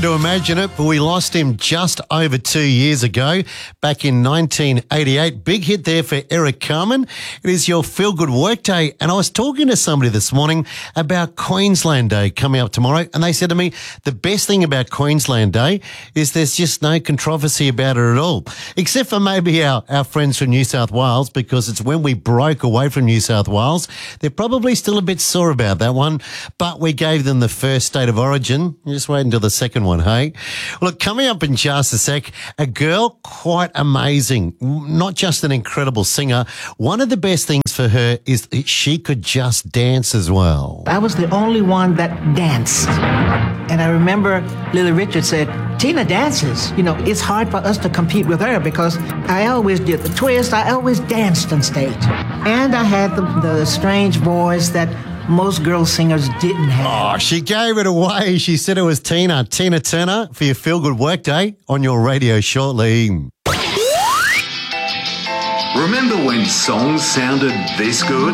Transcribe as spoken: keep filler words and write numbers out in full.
to imagine it, but we lost him just over two years ago, back in nineteen eighty-eight. Big hit there for Eric Carmen. It is your feel-good workday, and I was talking to somebody this morning about Queensland Day coming up tomorrow, and they said to me, the best thing about Queensland Day is there's just no controversy about it at all, except for maybe our, our friends from New South Wales, because it's when we broke away from New South Wales. They're probably still a bit sore about that one, but we gave them the first state of origin. Just wait until the second one, hey? Look, coming up in just a sec, a girl quite amazing, not just an incredible singer. One of the best things for her is that she could just dance as well. I was the only one that danced. And I remember Lily Richards said, Tina dances. You know, it's hard for us to compete with her because I always did the twist. I always danced on stage. And I had the, the strange voice that most girl singers didn't have. Oh, she gave it away. She said it was Tina. Tina Turner for your Feel Good Workday on your radio shortly. Remember when songs sounded this good?